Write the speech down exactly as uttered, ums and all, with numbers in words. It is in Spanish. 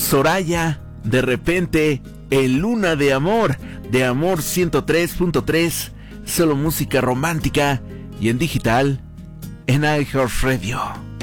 Soraya, de repente, en Luna de Amor, de Amor ciento tres punto tres, solo música romántica y en digital, en iHeartRadio.